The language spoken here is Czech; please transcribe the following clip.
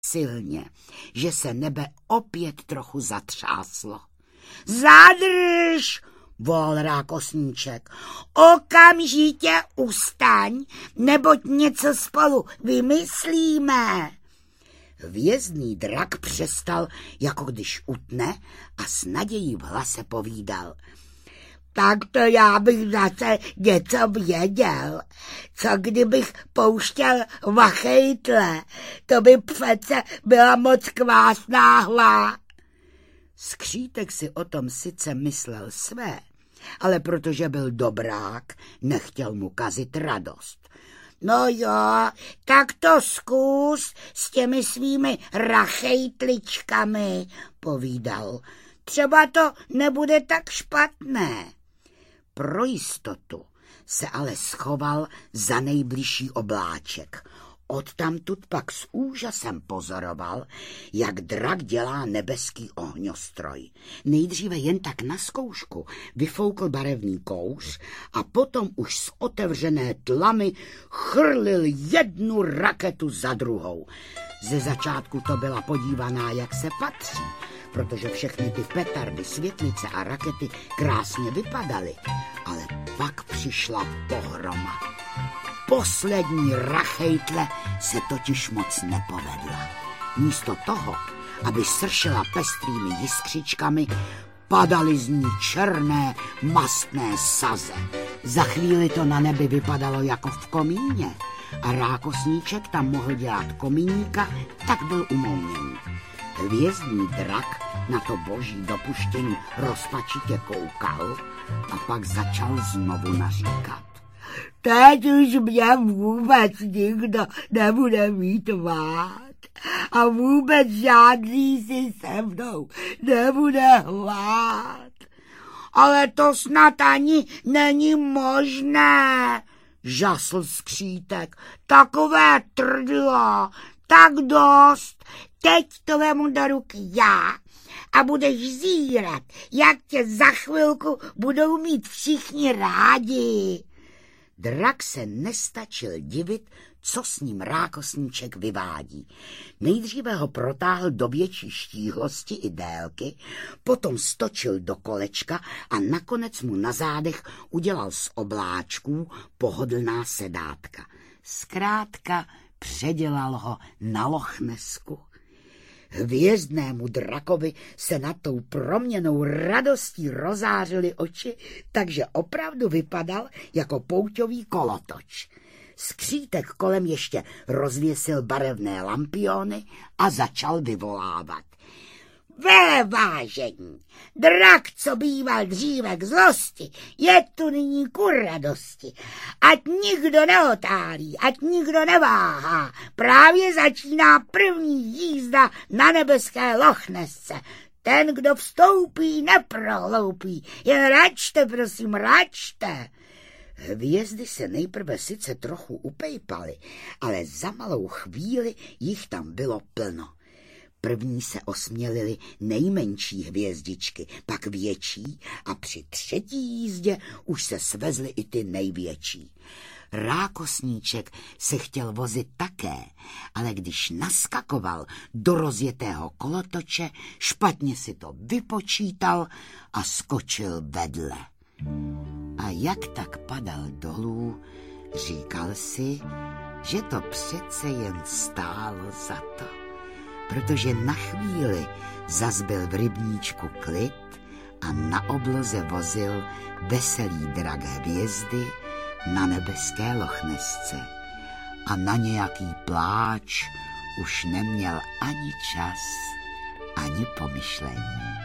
silně, že se nebe opět trochu zatřáslo. Zadrž, volal Rákosníček, okamžitě ustaň, neboť něco spolu vymyslíme. Hvězdný drak přestal, jako když utne, a s nadějí v hlase povídal. Tak to já bych zase něco věděl. Co kdybych pouštěl vachejtle? To by přece byla moc kvásná hla. Skřítek si o tom sice myslel své, ale protože byl dobrák, nechtěl mu kazit radost. No jo, tak to zkus s těmi svými rachejtličkami, povídal. Třeba to nebude tak špatné. Pro jistotu se ale schoval za nejbližší obláček. Odtamtud pak s úžasem pozoroval, jak drak dělá nebeský ohňostroj. Nejdříve jen tak na zkoušku vyfoukl barevný kouř a potom už z otevřené tlamy chrlil jednu raketu za druhou. Ze začátku to byla podívaná, jak se patří, protože všechny ty petardy, světlice a rakety krásně vypadaly, ale pak přišla pohroma. Poslední rachejtle se totiž moc nepovedla. Místo toho, aby sršela pestrými jiskřičkami, padaly z ní černé mastné saze. Za chvíli to na nebi vypadalo jako v komíně a Rákosníček tam mohl dělat komíníka, tak byl umouněný. Hvězdný drak na to boží dopuštění rozpačitě koukal a pak začal znovu naříkat. Teď už mě vůbec nikdo nebude mít vád a vůbec žádný si se mnou nebude hlát. Ale to snad ani není možné, žasl Skřítek. Takové trdlo, tak dost, teď to vemu do ruky já a budeš zírat, jak tě za chvilku budou mít všichni rádi. Drak se nestačil divit, co s ním Rákosníček vyvádí. Nejdříve ho protáhl do větší štíhlosti i délky, potom stočil do kolečka a nakonec mu na zádech udělal z obláčků pohodlná sedátka. Zkrátka předělal ho na Lochnesku. Hvězdnému drakovi se nad tou proměnou radostí rozářily oči, takže opravdu vypadal jako pouťový kolotoč. Skřítek kolem ještě rozvěsil barevné lampiony a začal vyvolávat. Velevážení, drak, co býval dříve k zlosti, je tu nyní ku radosti. Ať nikdo neotálí, ať nikdo neváhá, právě začíná první jízda na nebeské Lochnesce. Ten, kdo vstoupí, neprohloupí, jen račte, prosím, račte. Hvězdy se nejprve sice trochu upejpaly, ale za malou chvíli jich tam bylo plno. První se osmělily nejmenší hvězdičky, pak větší a při třetí jízdě už se svezly i ty největší. Rákosníček se chtěl vozit také, ale když naskakoval do rozjetého kolotoče, špatně si to vypočítal a skočil vedle. A jak tak padal dolů, říkal si, že to přece jen stálo za to, protože na chvíli zas byl v rybníčku klid a na obloze vozil veselý drak hvězdy na nebeské Lochnesce a na nějaký pláč už neměl ani čas, ani pomyšlení.